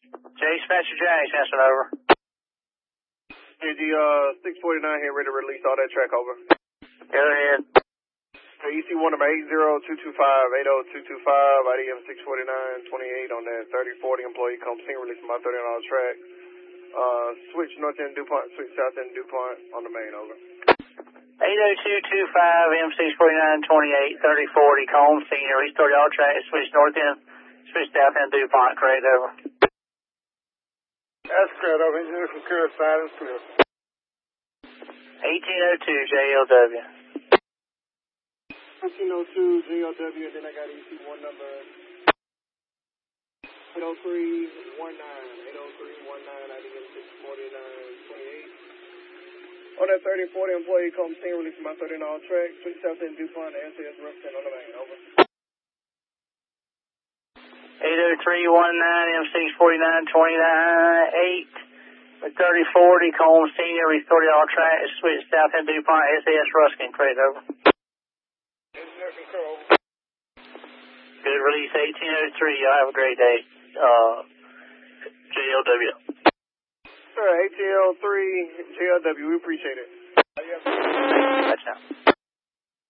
Spencer James, answer over. Hey, the 649 here, ready to release all that track over. Go ahead. EC1 number 80225, 80225, IDM 64928 on that 3040 employee come scene, releasing my $30 track. Switch north end DuPont, switch south end DuPont on the main, over. 80225, M64928, 3040, Combe scene, release $30 track, switch north end, switch south end DuPont, correct, over. That's correct, over. Engineer from Curve, silence, clear. 1802, JLW. 1802 JLW, and then I got EC1 number 80319, 80319, IDM 64928. On that 3040 employee come scene, releasing my $30 track, switch south end DuPont, SAS Ruston on the main, over. 80319, M64928, with 3040, Combe scene, release $30 track, switch south end DuPont, SAS Ruskin, correct, over. Good release, 1803. Y'all have a great day. JLW. Sure, ATL3 JLW. We appreciate it. Touchdown.